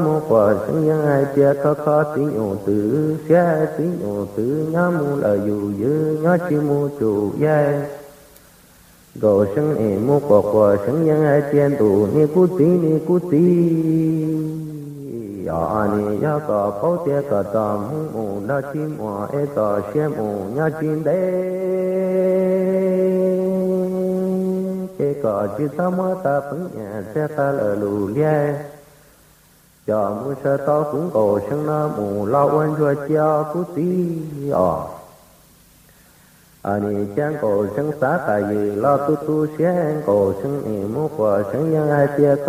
mô quả sinh nhân ai tia khó tiếng ổ tử xe tiếng ổ tử nhớ mô là dù dư nhớ chi mô chủ giai đồ sinh ế mô quả sinh nhân ai tiên tù ni cú tí ya ni ya cả pháo tia cả tàm mô na chi mô ế cả xe mô nhớ chín đế chế cả chư ta mô ta phấn nhà xe ta lờ lù liai cho mu sơ to cũng cổ sinh na mù lao quan cho cha cú tí ani chang cổ sinh xá tại gì lo tu sen cổ sinh ỉ mu quả sinh nhân ai tia